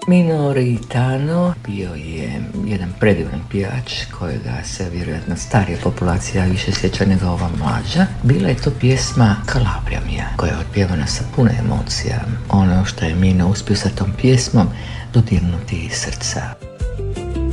Mino Reitano bio je jedan predivan pjevač kojega se vjerojatno starija populacija više sjeća nego ova mlađa. Bila je to pjesma Calabria mia koja je otpjevana sa puno emocija. Ono što je Mino uspio sa tom pjesmom dodirnuti srca.